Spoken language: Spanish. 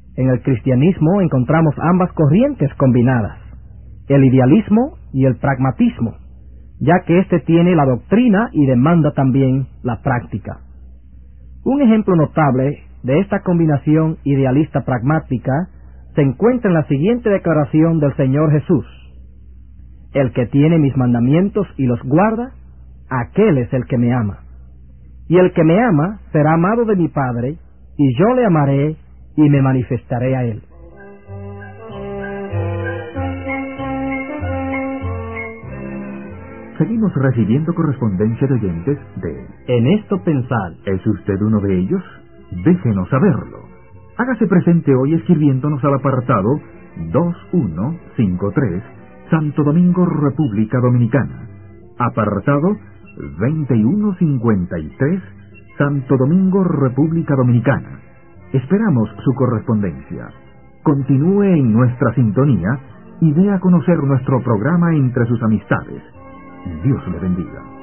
En el cristianismo encontramos ambas corrientes combinadas, el idealismo y el pragmatismo, ya que éste tiene la doctrina y demanda también la práctica. Un ejemplo notable de esta combinación idealista-pragmática se encuentra en la siguiente declaración del Señor Jesús: el que tiene mis mandamientos y los guarda, aquel es el que me ama. Y el que me ama será amado de mi Padre, y yo le amaré y me manifestaré a él. Seguimos recibiendo correspondencia de oyentes de En esto pensad. ¿Es usted uno de ellos? Déjenos saberlo. Hágase presente hoy escribiéndonos al apartado 2153, Santo Domingo, República Dominicana. Apartado 2153, Santo Domingo, República Dominicana. Esperamos su correspondencia. Continúe en nuestra sintonía y dé a conocer nuestro programa entre sus amistades. Dios le bendiga.